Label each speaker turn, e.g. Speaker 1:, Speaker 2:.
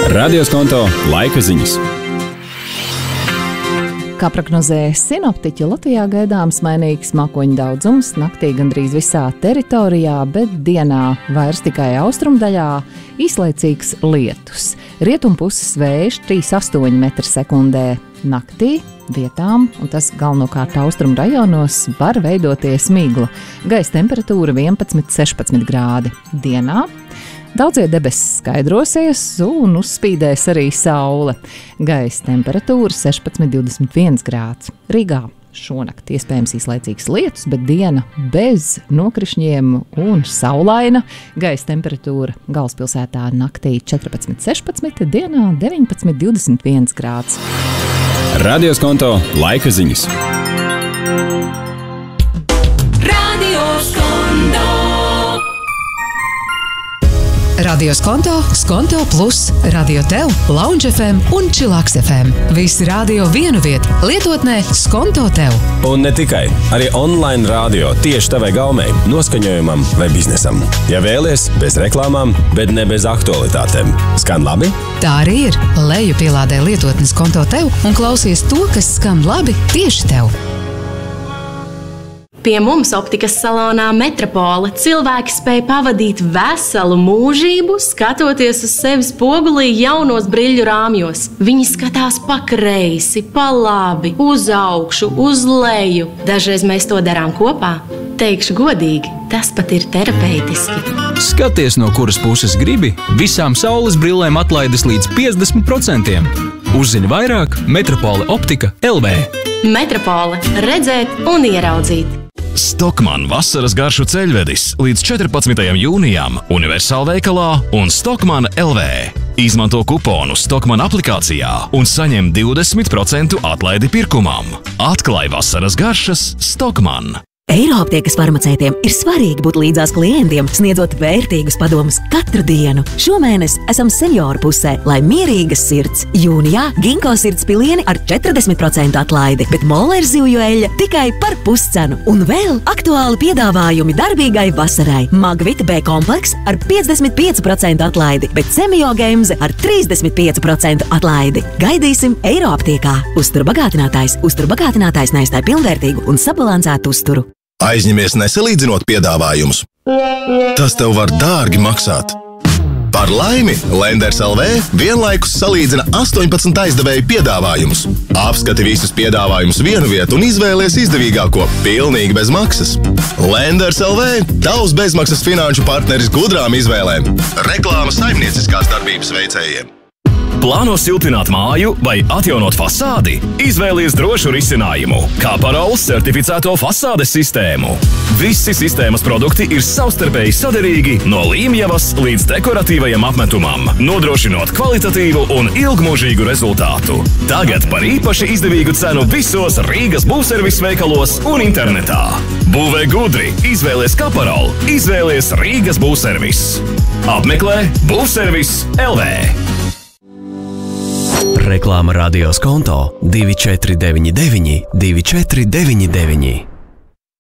Speaker 1: Radio Skonto laika ziņas.
Speaker 2: Kā prognozē sinoptiķi, Latvijā gaidāms mainīgs mākoņu daudzums, naktī gandrīz visā teritorijā, bet dienā vairs tikai austrumdaļā īslaicīgs lietus. Rietumpuses vējš 3,8 m/sekundē. Naktī vietām, un tas galvenokārt austrumu rajonos, var veidoties migla. Gaisa temperatūra 11–16 grādi. Dienā daudzie debesis skaidrosies un uzspīdēs arī saule. Gaisa temperatūra 16–21 grāds. Rīgā šonakt iespējams īslaicīgs lietus, bet diena bez nokrišņiem un saulaina. Gaisa temperatūra galvaspilsētā naktī 14–16, dienā 19–21 grāds.
Speaker 1: Radio Skonto laika ziņas.
Speaker 3: Radio Skonto, Skonto Plus, Radio Tev, Lounge FM un Chillax FM. Visi radio vienu vietu, lietotnē Skonto Tev.
Speaker 4: Un ne tikai, arī online radio tieši tavai gaumei, noskaņojumam vai biznesam. Ja vēlies, bez reklāmām, bet ne bez aktualitātēm. Skan labi?
Speaker 3: Tā arī ir. Leju pielādē lietotni Skonto Tev un klausies to, kas skan labi tieši tev.
Speaker 5: Pie mums optikas salonā Metropole cilvēki spēj pavadīt veselu mūžību, skatoties uz sevi spogulī jaunos briļu rāmjos. Viņi skatās pa kreisi, pa labi, uz augšu, uz leju. Dažreiz mēs to darām kopā. Teikšu godīgi, tas pat ir terapeitiski.
Speaker 6: Skaties, no kuras puses gribi, visām saules brillēm atlaides līdz 50%. Uzzini vairāk Metropole optika LV.
Speaker 5: Metropole – redzēt un ieraudzīt.
Speaker 7: Stockmann vasaras garšu ceļvedis līdz 14. jūnijam Universāla veikalā un Stockmann LV. Izmanto kuponu Stockmann aplikācijā un saņem 20% atlaidi pirkumam. Atklāj vasaras garšas Stockmann.
Speaker 8: Eiroaptiekas farmaceitiem ir svarīgi būt līdzās klientiem, sniedzot vērtīgus padomus katru dienu. Šomēnes esam senioru pusē, lai mierīgas sirds. Jūnijā Ginko sirds pilieni ar 40% atlaidi, bet Moller zivju eļļa tikai par puscenu. Un vēl aktuāli piedāvājumi darbīgai vasarai. Magvita B kompleks ar 55% atlaidi, bet Semio Gemze ar 35% atlaidi. Gaidīsim Eiroaptiekā. Uzturbagātinātājs neizstāj pilnvērtīgu un sabalansētu uzturu.
Speaker 9: Aizņemies nesalīdzinot piedāvājumus. Tas tev var dārgi maksāt. Par laimi, Lenders LV vienlaikus salīdzina 18 aizdevēju piedāvājumus. Apskati visus piedāvājumus vienu vietu un izvēlies izdevīgāko, pilnīgi bez maksas. Lenders LV – tavs bezmaksas finanšu partneris gudrām izvēlēm. Reklāma saimnieciskās darbības veicējiem.
Speaker 7: Plāno siltināt māju vai atjaunot fasādi? Izvēlies drošu risinājumu – Kaparols certificēto fasādes sistēmu. Visi sistēmas produkti ir savstarpēji saderīgi no līmjavas līdz dekoratīvajam apmetumam, nodrošinot kvalitatīvu un ilgmūžīgu rezultātu. Tagad par īpaši izdevīgu cenu visos Rīgas būvservis veikalos un internetā. Būvē gudri, izvēlies Kaparol, izvēlies Rīgas būvservis. Apmeklē būvservis LV.
Speaker 10: Reklāma Radio Skonto 2499 2499.